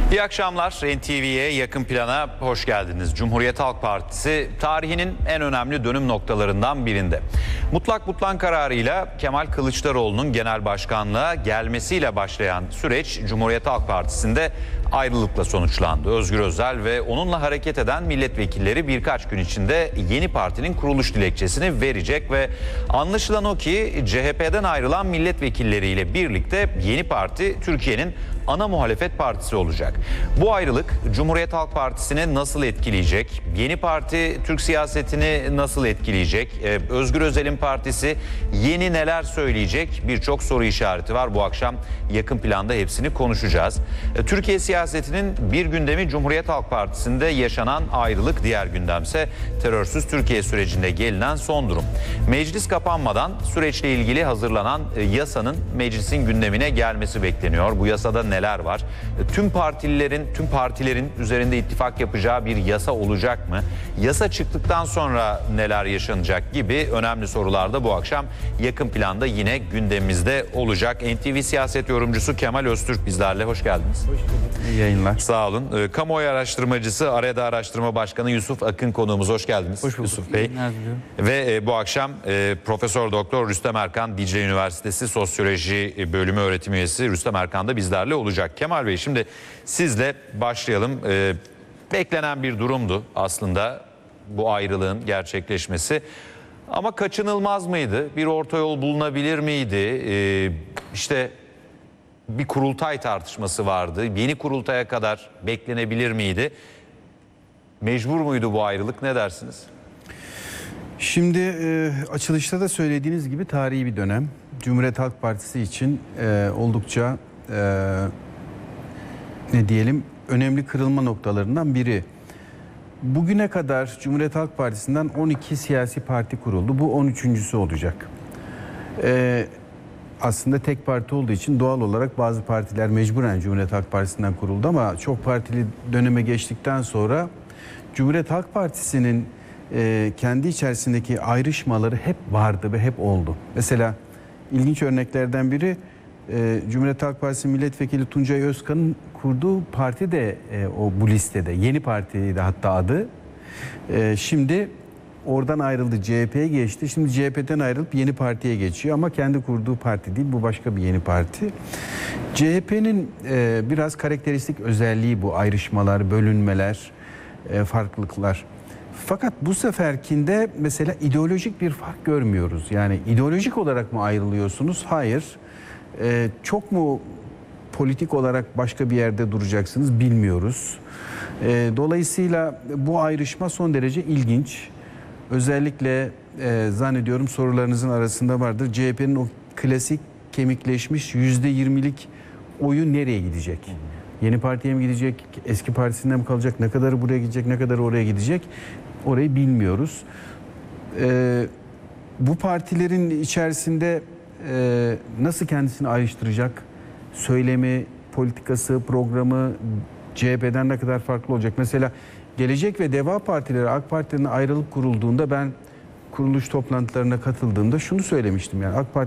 İyi akşamlar. NTV'ye Yakın Plan'a hoş geldiniz. Cumhuriyet Halk Partisi tarihinin en önemli dönüm noktalarından birinde. Mutlak butlan kararıyla Kemal Kılıçdaroğlu'nun genel başkanlığa gelmesiyle başlayan süreç Cumhuriyet Halk Partisi'nde ayrılıkla sonuçlandı. Özgür Özel ve onunla hareket eden milletvekilleri birkaç gün içinde yeni partinin kuruluş dilekçesini verecek ve anlaşılan o ki CHP'den ayrılan milletvekilleriyle birlikte yeni parti Türkiye'nin ana muhalefet partisi olacak. Bu ayrılık Cumhuriyet Halk Partisi'ni nasıl etkileyecek? Yeni parti Türk siyasetini nasıl etkileyecek? Özgür Özel'in partisi yeni neler söyleyecek? Birçok soru işareti var. Bu akşam Yakın Plan'da hepsini konuşacağız. Türkiye siyasetinin bir gündemi Cumhuriyet Halk Partisi'nde yaşanan ayrılık, diğer gündemse terörsüz Türkiye sürecinde gelinen son durum. Meclis kapanmadan süreçle ilgili hazırlanan yasanın meclisin gündemine gelmesi bekleniyor. Bu yasada neler var? Tüm partilerin üzerinde ittifak yapacağı bir yasa olacak mı? Yasa çıktıktan sonra neler yaşanacak gibi önemli sorular da bu akşam Yakın Plan'da yine gündemimizde olacak. NTV siyaset yorumcusu Kemal Öztürk bizlerle. Hoş geldiniz. Hoş bulduk. İyi yayınlar. Sağ olun. Kamuoyu araştırmacısı Areda Araştırma Başkanı Yusuf Akın konuğumuz. Hoş geldiniz. Hoş bulduk. Yusuf Bey. Ve bu akşam Profesör Doktor Rüstem Erkan, Dicle Üniversitesi Sosyoloji Bölümü öğretim üyesi Rüstem Erkan da bizlerle olacak. Kemal Bey, şimdi sizle başlayalım. Beklenen bir durumdu aslında bu ayrılığın gerçekleşmesi. Ama kaçınılmaz mıydı? Bir orta yol bulunabilir miydi? İşte bir kurultay tartışması vardı. Yeni kurultaya kadar beklenebilir miydi? Mecbur muydu bu ayrılık? Ne dersiniz? Şimdi açılışta da söylediğiniz gibi tarihi bir dönem. Cumhuriyet Halk Partisi için oldukça önemli kırılma noktalarından biri. Bugüne kadar Cumhuriyet Halk Partisi'nden 12 siyasi parti kuruldu. Bu 13.'sü olacak. Aslında tek parti olduğu için doğal olarak bazı partiler mecburen Cumhuriyet Halk Partisi'nden kuruldu ama çok partili döneme geçtikten sonra Cumhuriyet Halk Partisi'nin kendi içerisindeki ayrışmaları hep vardı ve hep oldu. Mesela ilginç örneklerden biri Cumhuriyet Halk Partisi milletvekili Tuncay Özkan'ın kurduğu parti de bu listede. Yeni Parti'ydi hatta adı. Şimdi oradan ayrıldı, CHP'ye geçti. Şimdi CHP'den ayrılıp yeni partiye geçiyor ama kendi kurduğu parti değil, bu başka bir yeni parti. CHP'nin biraz karakteristik özelliği bu ayrışmalar, bölünmeler, farklılıklar. Fakat bu seferkinde mesela ideolojik bir fark görmüyoruz. Yani ideolojik olarak mı ayrılıyorsunuz? Hayır. Çok mu politik olarak başka bir yerde duracaksınız bilmiyoruz. Dolayısıyla bu ayrışma son derece ilginç. Özellikle zannediyorum sorularınızın arasında vardır. CHP'nin o klasik kemikleşmiş %20'lik oyu nereye gidecek? Yeni partiye mi gidecek? Eski partisinden mi kalacak? Ne kadarı buraya gidecek? Ne kadarı oraya gidecek? Orayı bilmiyoruz. Bu partilerin içerisinde nasıl kendisini ayrıştıracak? Söylemi, politikası, programı CHP'den ne kadar farklı olacak? Mesela Gelecek ve Deva partileri AK Parti'den ayrılıp kurulduğunda ben kuruluş toplantılarına katıldığımda şunu söylemiştim. Yani AK Parti